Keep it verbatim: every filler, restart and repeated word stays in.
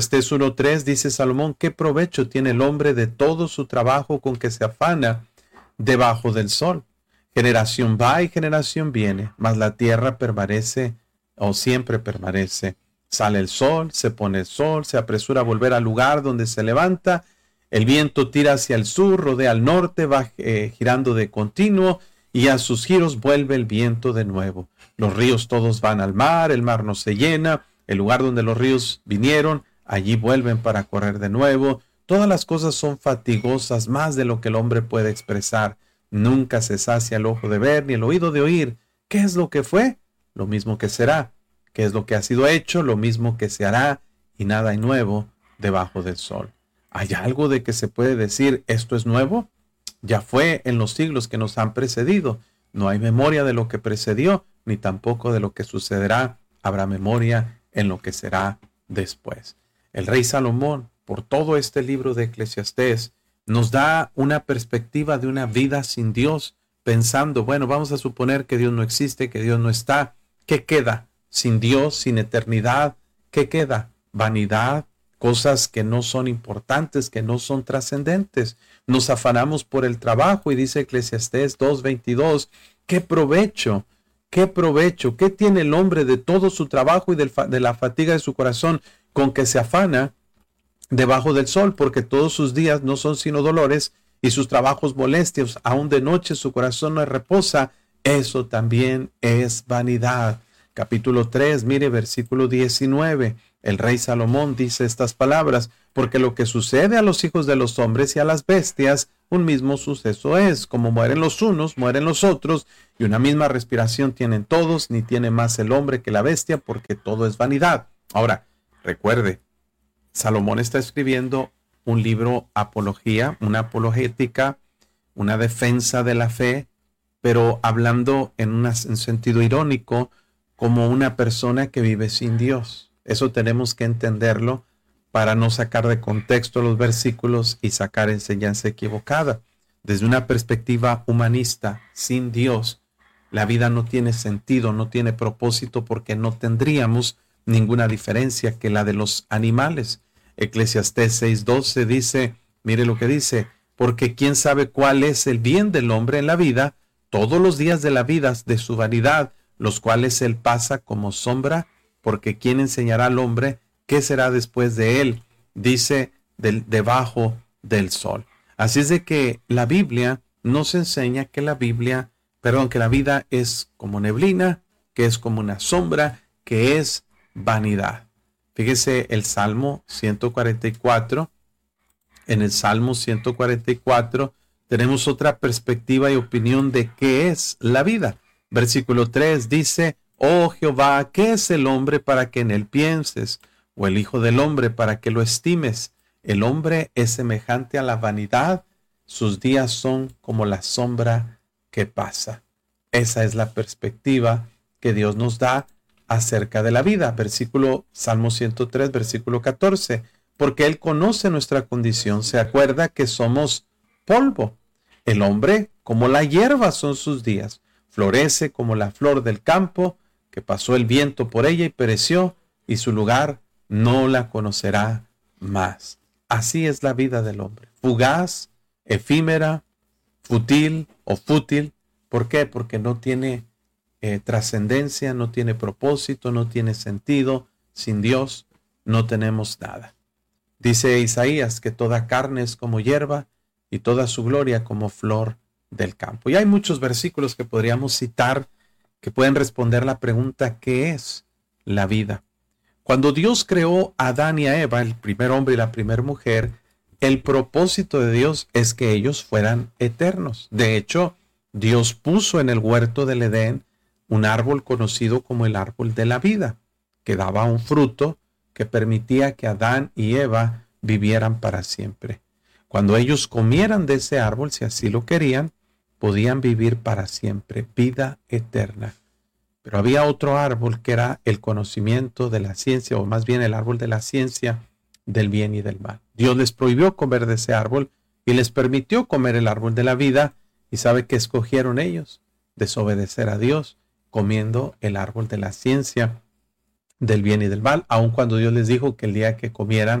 Eclesiastés uno tres dice Salomón: ¿qué provecho tiene el hombre de todo su trabajo con que se afana debajo del sol? Generación va y generación viene, mas la tierra permanece o siempre permanece. Sale el sol, se pone el sol, se apresura a volver al lugar donde se levanta. El viento tira hacia el sur, rodea al norte, va eh, girando de continuo, y a sus giros vuelve el viento de nuevo. Los ríos todos van al mar, el mar no se llena, el lugar donde los ríos vinieron, allí vuelven para correr de nuevo. Todas las cosas son fatigosas, más de lo que el hombre puede expresar. Nunca se sacia el ojo de ver, ni el oído de oír. ¿Qué es lo que fue? Lo mismo que será. ¿Qué es lo que ha sido hecho? Lo mismo que se hará, y nada hay nuevo debajo del sol. ¿Hay algo de que se puede decir esto es nuevo? Ya fue en los siglos que nos han precedido. No hay memoria de lo que precedió, ni tampoco de lo que sucederá. Habrá memoria en lo que será después. El rey Salomón, por todo este libro de Eclesiastés, nos da una perspectiva de una vida sin Dios, pensando, bueno, vamos a suponer que Dios no existe, que Dios no está. ¿Qué queda? Sin Dios, sin eternidad, ¿qué queda? Vanidad, cosas que no son importantes, que no son trascendentes. Nos afanamos por el trabajo y dice Eclesiastés dos veintidós, ¿qué provecho? ¿Qué provecho? ¿Qué tiene el hombre de todo su trabajo y de la fatiga de su corazón con que se afana debajo del sol? Porque todos sus días no son sino dolores y sus trabajos molestios. Aún de noche su corazón no reposa. Eso también es vanidad. Capítulo tres, mire versículo diecinueve. El rey Salomón dice estas palabras: porque lo que sucede a los hijos de los hombres y a las bestias, un mismo suceso es. Como mueren los unos, mueren los otros, y una misma respiración tienen todos, ni tiene más el hombre que la bestia, porque todo es vanidad. Ahora, recuerde, Salomón está escribiendo un libro apología, una apologética, una defensa de la fe, pero hablando en un sentido irónico, como una persona que vive sin Dios. Eso tenemos que entenderlo para no sacar de contexto los versículos y sacar enseñanza equivocada. Desde una perspectiva humanista, sin Dios, la vida no tiene sentido, no tiene propósito, porque no tendríamos ninguna diferencia que la de los animales. Eclesiastés seis doce dice, mire lo que dice: porque quién sabe cuál es el bien del hombre en la vida, todos los días de la vida de su vanidad, los cuales él pasa como sombra, porque quién enseñará al hombre qué será después de él, dice, del, debajo del sol. Así es de que la Biblia nos enseña que la Biblia, perdón, que la vida es como neblina, que es como una sombra, que es vanidad. Fíjese el Salmo ciento cuarenta y cuatro. En el Salmo ciento cuarenta y cuatro tenemos otra perspectiva y opinión de qué es la vida. Versículo tres dice: oh Jehová, ¿qué es el hombre para que en él pienses? O el hijo del hombre para que lo estimes. El hombre es semejante a la vanidad, sus días son como la sombra que pasa. Esa es la perspectiva que Dios nos da acerca de la vida. Versículo Salmo ciento tres, versículo catorce. Porque él conoce nuestra condición, se acuerda que somos polvo. El hombre, como la hierba son sus días, florece como la flor del campo, que pasó el viento por ella y pereció, y su lugar no la conocerá más. Así es la vida del hombre, fugaz, efímera, fútil o fútil. ¿Por qué? Porque no tiene eh, trascendencia, no tiene propósito, no tiene sentido. Sin Dios no tenemos nada. Dice Isaías que toda carne es como hierba y toda su gloria como flor del campo. Y hay muchos versículos que podríamos citar que pueden responder la pregunta: ¿qué es la vida? Cuando Dios creó a Adán y a Eva, el primer hombre y la primera mujer, el propósito de Dios es que ellos fueran eternos. De hecho, Dios puso en el huerto del Edén un árbol conocido como el árbol de la vida, que daba un fruto que permitía que Adán y Eva vivieran para siempre. Cuando ellos comieran de ese árbol, si así lo querían, podían vivir para siempre, vida eterna. Pero había otro árbol que era el conocimiento de la ciencia, o más bien el árbol de la ciencia del bien y del mal. Dios les prohibió comer de ese árbol y les permitió comer el árbol de la vida. ¿Y sabe qué escogieron ellos? Desobedecer a Dios, comiendo el árbol de la ciencia del bien y del mal, aun cuando Dios les dijo que el día que comieran